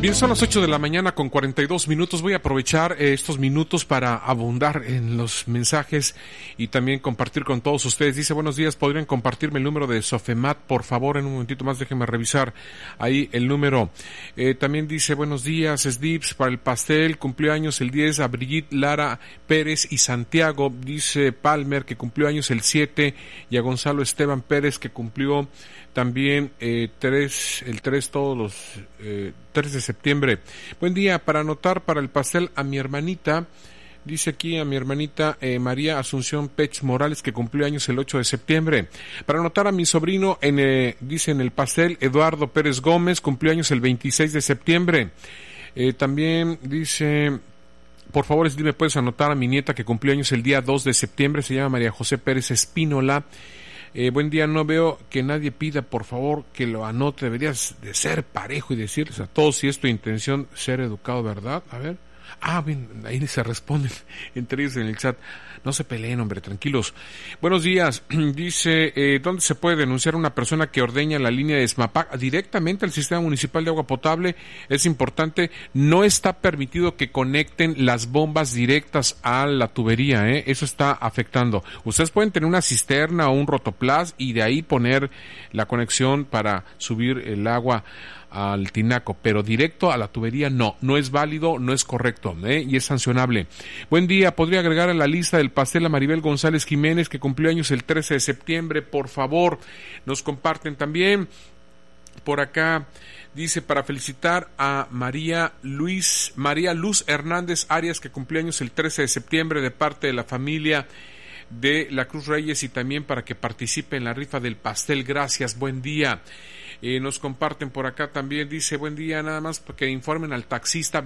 Bien, son las 8 de la mañana con 42 minutos. Voy a aprovechar estos minutos para abundar en los mensajes y también compartir con todos ustedes. Dice, buenos días, ¿podrían compartirme el número de Sofemat? Por favor, en un momentito más, déjenme revisar ahí el número. También dice, buenos días, Slips, para el pastel, cumplió años el 10 a Brigitte Lara Pérez y Santiago. Dice Palmer, que cumplió años el 7, y a Gonzalo Esteban Pérez, que cumplió también el 3 todos los 3 de septiembre. Buen día, para anotar para el pastel a mi hermanita, dice aquí a mi hermanita María Asunción Pech Morales, que cumplió años el 8 de septiembre. Para anotar a mi sobrino, dice en el pastel, Eduardo Pérez Gómez, cumplió años el 26 de septiembre. También dice, por favor, si me puedes anotar a mi nieta que cumplió años el día 2 de septiembre, se llama María José Pérez Espínola. Buen día, no veo que nadie pida, por favor, que lo anote. Deberías de ser parejo y decirles a todos si es tu intención ser educado, ¿verdad? A ver. Bien, ahí se responden entre ellos en el chat. No se peleen, hombre, tranquilos. Buenos días. Dice, ¿dónde se puede denunciar a una persona que ordeña la línea de SMAPAC? Directamente al Sistema Municipal de Agua Potable. Es importante, no está permitido que conecten las bombas directas a la tubería, eso está afectando. Ustedes pueden tener una cisterna o un rotoplas y de ahí poner la conexión para subir el agua al tinaco, pero directo a la tubería no es válido, no es correcto, y es sancionable. Buen día, ¿podría agregar a la lista del pastel a Maribel González Jiménez, que cumplió años el 13 de septiembre? Por favor, nos comparten también. Por acá dice, para felicitar a María Luz Hernández Arias, que cumplió años el 13 de septiembre, de parte de la familia de la Cruz Reyes, y también para que participe en la rifa del pastel. Gracias, buen día. Nos comparten por acá también, dice, buen día, nada más que informen al taxista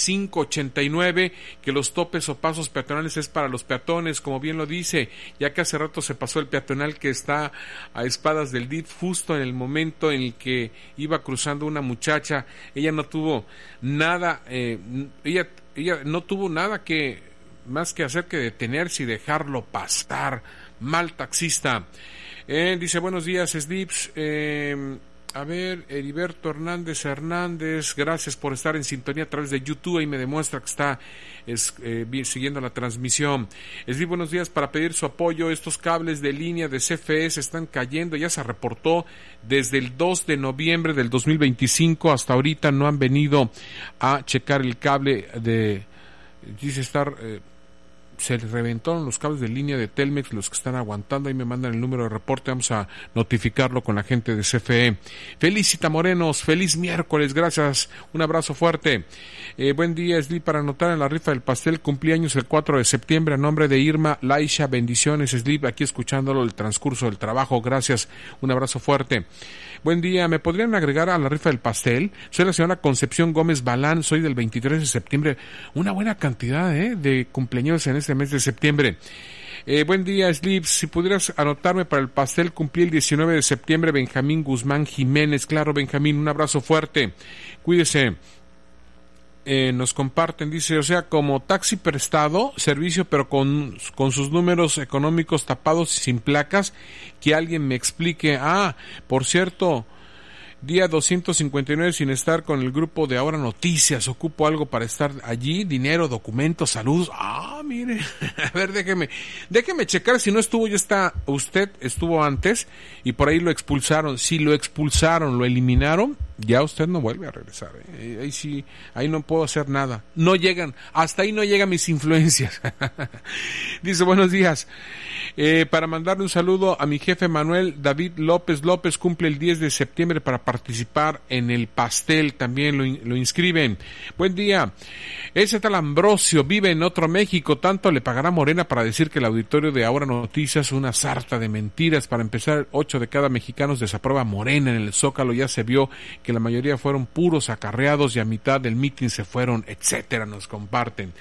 2589 que los topes o pasos peatonales es para los peatones, como bien lo dice, ya que hace rato se pasó el peatonal que está a espadas del DIF, justo en el momento en el que iba cruzando una muchacha. Ella no tuvo nada, ella no tuvo nada más que hacer que detenerse y dejarlo pasar. Mal taxista. Dice, buenos días, Slips. A ver, Heriberto Hernández, gracias por estar en sintonía a través de YouTube, ahí me demuestra que está siguiendo la transmisión. Buenos días, para pedir su apoyo. Estos cables de línea de CFE se están cayendo, ya se reportó desde el 2 de noviembre del 2025 hasta ahorita, no han venido a checar el cable dice estar... se reventaron los cables de línea de Telmex, los que están aguantando. Ahí me mandan el número de reporte, vamos a notificarlo con la gente de CFE. Felicita Morenos, feliz miércoles, gracias, un abrazo fuerte. Buen día, Sli, para anotar en la rifa del pastel, cumplí años el 4 de septiembre, a nombre de Irma Laisha, bendiciones, Sli, aquí escuchándolo el transcurso del trabajo, gracias, un abrazo fuerte. Buen día, ¿me podrían agregar a la rifa del pastel? Soy la señora Concepción Gómez Balán, soy del 23 de septiembre, una buena cantidad de cumpleaños en este mes de septiembre. Buen día, Slips, si pudieras anotarme para el pastel, cumplí el 19 de septiembre, Benjamín Guzmán Jiménez. Claro, Benjamín, un abrazo fuerte, cuídese. Nos comparten, dice, o sea, como taxi prestado, servicio, pero con sus números económicos tapados y sin placas, que alguien me explique. Por cierto, día 259 sin estar con el grupo de Ahora Noticias, ocupo algo para estar allí, dinero, documentos, saludos. Mire, a ver, déjeme checar si no estuvo, usted estuvo antes y por ahí lo expulsaron. Si lo expulsaron, lo eliminaron, ya usted no vuelve a regresar. Ahí sí, ahí no puedo hacer nada. No llegan, hasta ahí no llegan mis influencias. Dice, buenos días. Para mandarle un saludo a mi jefe Manuel David López, cumple el 10 de septiembre para participar en el pastel, también lo inscriben. Buen día. Ese tal Ambrosio vive en otro México, tanto le pagará Morena para decir que el auditorio de Ahora Noticias es una sarta de mentiras. Para empezar, 8 de cada mexicanos desaprueba Morena. En el Zócalo ya se vio que la mayoría fueron puros acarreados y a mitad del mitin se fueron, etcétera, nos comparten.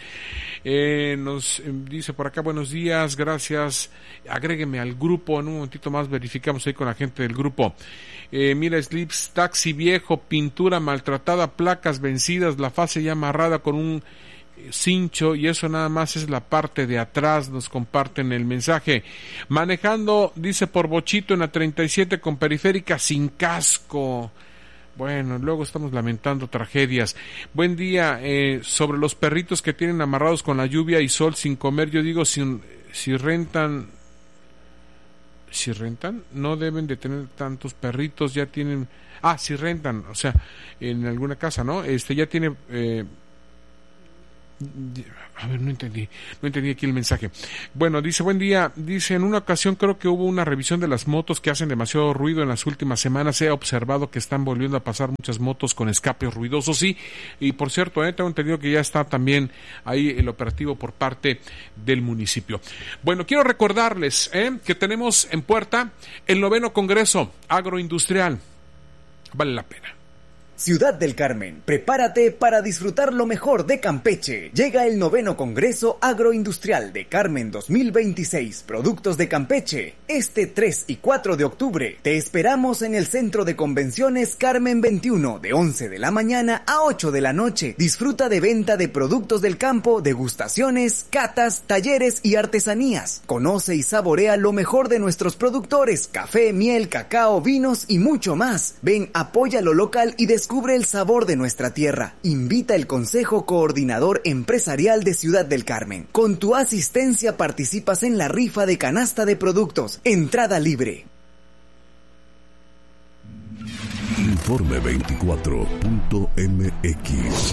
Nos dice por acá, buenos días, gracias, agrégueme al grupo, en un momentito más verificamos ahí con la gente del grupo. Mira, Slips, taxi viejo, pintura maltratada, placas vencidas, la fase ya amarrada con un cincho y eso nada más es la parte de atrás, nos comparten el mensaje. Manejando, dice, por Bochito en la 37 con periférica sin casco. Bueno, luego estamos lamentando tragedias. Buen día. Sobre los perritos que tienen amarrados con la lluvia y sol sin comer, yo digo, si rentan, no deben de tener tantos perritos, ya tienen... si rentan, o sea, en alguna casa, ¿no? Ya tiene... A ver, no entendí aquí el mensaje. Bueno, dice, buen día, dice, en una ocasión creo que hubo una revisión de las motos que hacen demasiado ruido en las últimas semanas. He observado que están volviendo a pasar muchas motos con escapes ruidosos, sí, y por cierto, tengo entendido que ya está también ahí el operativo por parte del municipio. Bueno, quiero recordarles que tenemos en puerta el 9º Congreso Agroindustrial. Vale la pena. Ciudad del Carmen, prepárate para disfrutar lo mejor de Campeche. Llega el 9º Congreso Agroindustrial de Carmen 2026, Productos de Campeche. Este 3 y 4 de octubre te esperamos en el Centro de Convenciones Carmen 21, de 11 de la mañana a 8 de la noche. Disfruta de venta de productos del campo, degustaciones, catas, talleres y artesanías. Conoce y saborea lo mejor de nuestros productores, café, miel, cacao, vinos y mucho más. Ven, apoya lo local y descubre el sabor de nuestra tierra. Invita el Consejo Coordinador Empresarial de Ciudad del Carmen. Con tu asistencia participas en la rifa de canasta de productos. Entrada libre. Informe 24.mx.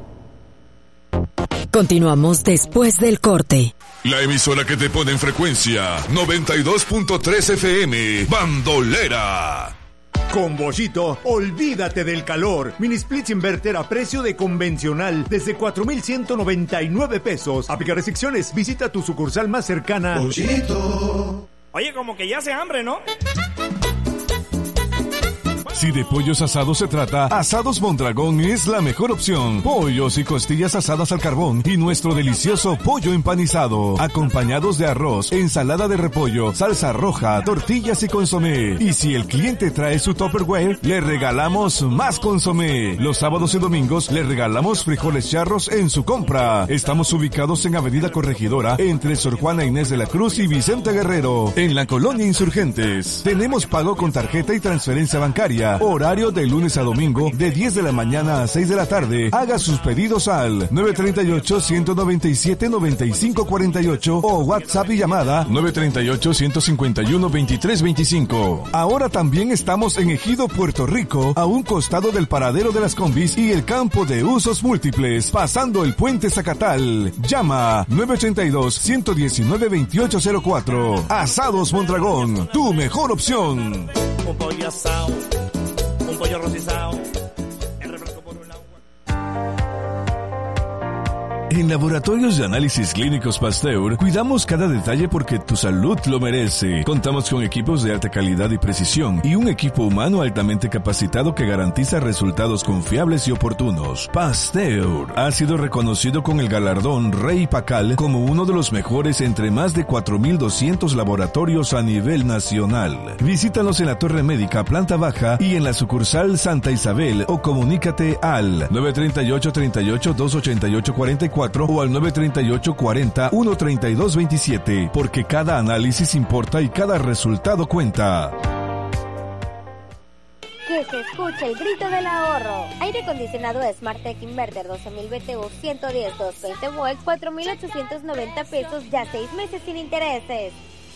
Continuamos después del corte. La emisora que te pone en frecuencia 92.3 FM, Bandolera. Con Bollito, olvídate del calor. Mini splits inverter a precio de convencional desde 4,199 pesos. Aplica restricciones. Visita tu sucursal más cercana. Bollito. Oye, como que ya hace hambre, ¿no? Si de pollos asados se trata, Asados Mondragón es la mejor opción. Pollos y costillas asadas al carbón y nuestro delicioso pollo empanizado, acompañados de arroz, ensalada de repollo, salsa roja, tortillas y consomé. Y si el cliente trae su Tupperware, le regalamos más consomé. Los sábados y domingos le regalamos frijoles charros en su compra. Estamos ubicados en Avenida Corregidora, entre Sor Juana Inés de la Cruz y Vicente Guerrero, en la Colonia Insurgentes. Tenemos pago con tarjeta y transferencia bancaria. Horario de lunes a domingo de 10 de la mañana a 6 de la tarde. Haga sus pedidos al 938-197-9548 o WhatsApp y llamada 938-151-2325. Ahora también estamos en Ejido, Puerto Rico, a un costado del paradero de las combis y el campo de usos múltiples, pasando el puente Zacatal. Llama 932-119-2804. Asados Mondragón, tu mejor opción. Un pollo asado, un pollo rostizado, el refresco por un agua. En Laboratorios de Análisis Clínicos Pasteur, cuidamos cada detalle porque tu salud lo merece. Contamos con equipos de alta calidad y precisión y un equipo humano altamente capacitado que garantiza resultados confiables y oportunos. Pasteur ha sido reconocido con el galardón Rey Pacal como uno de los mejores entre más de 4,200 laboratorios a nivel nacional. Visítanos en la Torre Médica, planta baja y en la sucursal Santa Isabel o comunícate al 938-38-288-44 o al 938-40-132-27, porque cada análisis importa y cada resultado cuenta. Que se escuche el grito del ahorro. Aire acondicionado Smartec Inverter 12,000 BTU 110 220 volts 4,890 pesos, ya 6 meses sin intereses.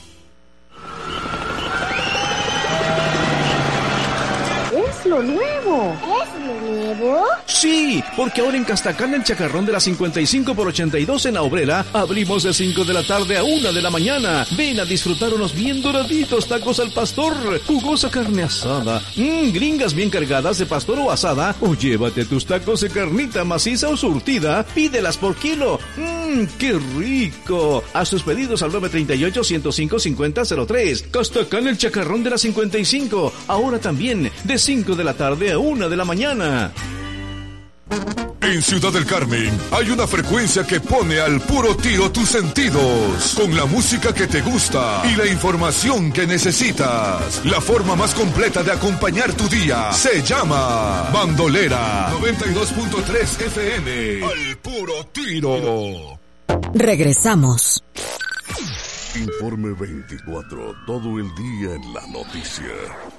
¡Es lo nuevo! ¿Es lo nuevo? Sí, porque ahora en Castacán, el chacarrón de las 55 por 82 en la Obrera, abrimos de 5 de la tarde a 1 de la mañana. Ven a disfrutar unos bien doraditos tacos al pastor, jugosa carne asada, gringas bien cargadas de pastor o asada, o llévate tus tacos de carnita maciza o surtida, pídelas por kilo. ¡Qué rico! Haz tus pedidos al 938-105-5003. Castacán, el chacarrón de las 55, ahora también de 5 de la tarde a 1 de la mañana. En Ciudad del Carmen hay una frecuencia que pone al puro tiro tus sentidos, con la música que te gusta y la información que necesitas. La forma más completa de acompañar tu día se llama Bandolera 92.3 FM. Al puro tiro. Regresamos. Informe 24, todo el día en la noticia.